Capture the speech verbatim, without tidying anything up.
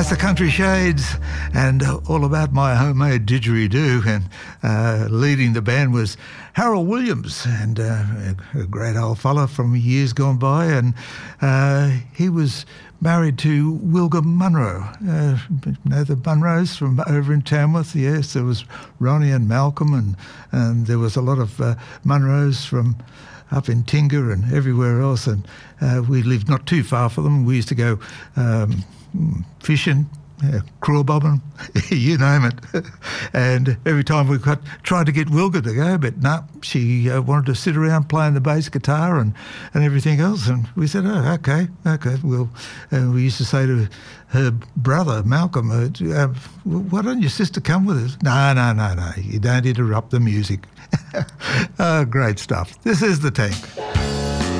That's the Country Shades, and uh, all about my homemade didgeridoo. And uh, leading the band was Harold Williams, and uh, a great old fella from years gone by. And uh, he was married to Wilga Munro. Uh, you know the Munros from over in Tamworth? Yes, there was Ronnie and Malcolm, and, and there was a lot of uh, Munros from up in Tinga and everywhere else. And uh, we lived not too far from them. We used to go um, fishing, uh, crawl bobbing, you name it. And every time we got tried to get Wilga to go, but no, she uh, wanted to sit around playing the bass guitar and, and everything else. And we said, oh, okay, okay. Well, uh, we used to say to her brother, Malcolm, uh, uh, why don't your sister come with us? No, no, no, no, you don't interrupt the music. Oh, great stuff. This is The Tank.